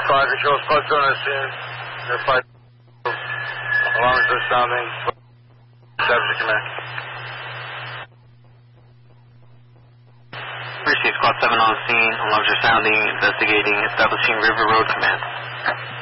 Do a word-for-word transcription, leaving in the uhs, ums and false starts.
Fire control, squad two on the scene. The fire alarms are sounding. seven to command. Receive squad seven on scene. Alarms are sounding. Investigating. Establishing River Road command.